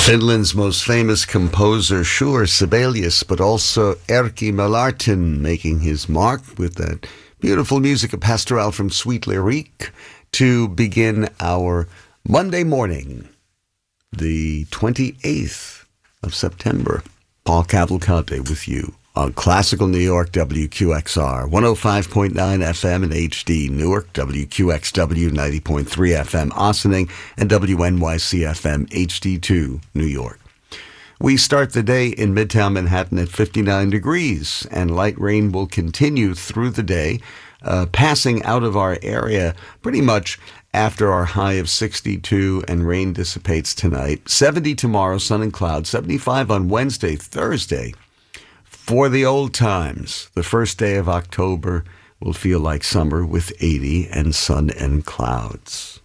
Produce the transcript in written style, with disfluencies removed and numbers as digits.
Finland's most famous composer, sure, Sibelius, but also Erkki Mälartin making his mark with that beautiful music, a pastoral from Suite Lyrique, to begin our Monday morning, the 28th of September. Paul Cavalcante with you on Classical New York, WQXR, 105.9 FM in HD, Newark, WQXW, 90.3 FM, Ossining, and WNYC FM, HD2, New York. We start the day in Midtown Manhattan at 59 degrees, and light rain will continue through the day, passing out of our area pretty much after our high of 62, and rain dissipates tonight. 70 tomorrow, sun and clouds. 75 on Wednesday, Thursday. For the old times, the first day of October will feel like summer with 80 and sun and clouds.